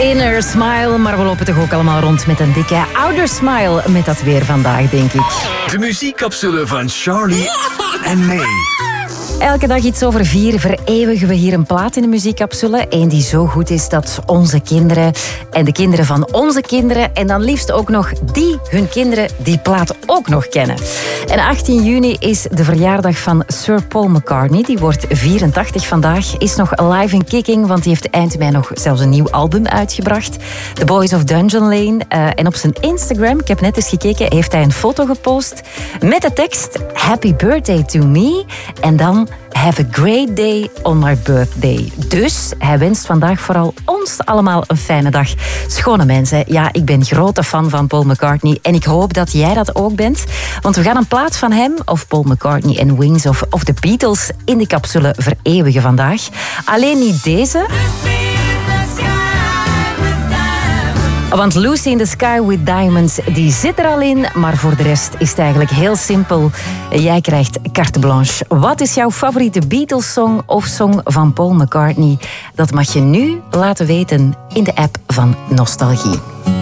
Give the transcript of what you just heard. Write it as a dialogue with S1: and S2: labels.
S1: Inner smile, maar we lopen toch ook allemaal rond met een dikke outer smile met dat weer vandaag, denk ik.
S2: De muziekcapsule van Charlie en May.
S1: Elke dag iets over 4 vereeuwigen we hier een plaat in de muziekcapsule. Eén die zo goed is dat onze kinderen en de kinderen van onze kinderen en dan liefst ook nog hun kinderen die plaat ook nog kennen. En 18 juni is de verjaardag van Sir Paul McCartney. Die wordt 84 vandaag. Is nog alive and kicking, want die heeft eind mei nog zelfs een nieuw album uitgebracht. The Boys of Dungeon Lane. En op zijn Instagram, ik heb net eens gekeken, heeft hij een foto gepost met de tekst Happy Birthday to me. En dan Have a great day on my birthday. Dus hij wenst vandaag vooral ons allemaal een fijne dag. Schone mensen, ja, ik ben grote fan van Paul McCartney en ik hoop dat jij dat ook bent. Want we gaan een plaat van hem, of Paul McCartney en Wings of de Beatles, in de capsule vereeuwigen vandaag. Alleen niet deze. Want Lucy in the Sky with Diamonds, die zit er al in. Maar voor de rest is het eigenlijk heel simpel. Jij krijgt carte blanche. Wat is jouw favoriete Beatles-song of song van Paul McCartney? Dat mag je nu laten weten in de app van Nostalgie.